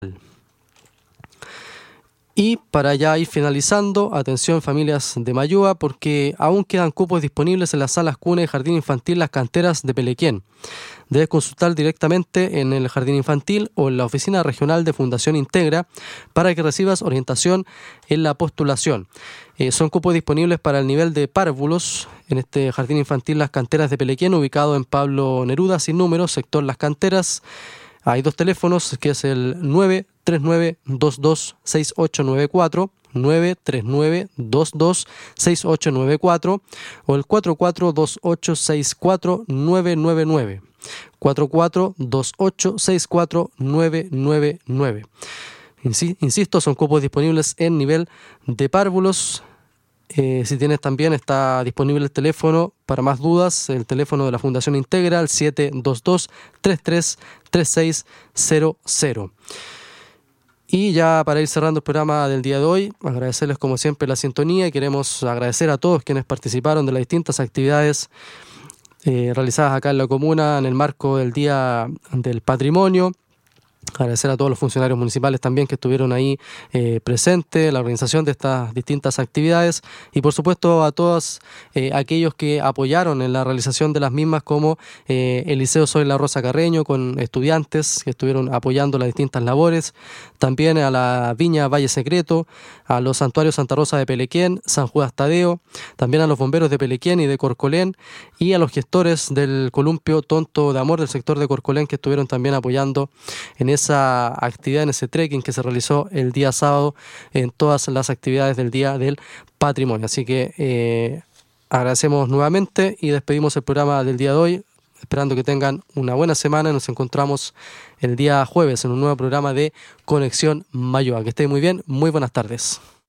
Y para ya ir finalizando, atención familias de Mayúa, porque aún quedan cupos disponibles en las salas cuna y jardín infantil Las Canteras de Pelequén. Debes consultar directamente en el jardín infantil o en la oficina regional de Fundación Integra para que recibas orientación en la postulación. Son cupos disponibles para el nivel de párvulos en este jardín infantil Las Canteras de Pelequén, ubicado en Pablo Neruda, sin número, sector Las Canteras. Hay dos teléfonos, que es el 939-226894, 939-226894 o el 4428-64999, 4428-64999. Insisto, son cupos disponibles en nivel de párvulos. Si tienes también, está disponible el teléfono para más dudas, el teléfono de la Fundación Integra, el 722-333600. Y ya para ir cerrando el programa del día de hoy, agradecerles como siempre la sintonía y queremos agradecer a todos quienes participaron de las distintas actividades realizadas acá en la comuna en el marco del Día del Patrimonio. Agradecer a todos los funcionarios municipales también que estuvieron ahí presentes en la organización de estas distintas actividades y por supuesto a todos aquellos que apoyaron en la realización de las mismas, como el Liceo Soy la Rosa Carreño, con estudiantes que estuvieron apoyando las distintas labores, también a la Viña Valle Secreto, a los santuarios Santa Rosa de Pelequén, San Judas Tadeo, también a los bomberos de Pelequén y de Corcolén y a los gestores del columpio Tonto de Amor del sector de Corcolén, que estuvieron también apoyando en esa actividad, en ese trekking que se realizó el día sábado en todas las actividades del Día del Patrimonio. Así que agradecemos nuevamente y despedimos el programa del día de hoy, esperando que tengan una buena semana. Nos encontramos el día jueves en un nuevo programa de Conexión Mayúa. Que estén muy bien, muy buenas tardes.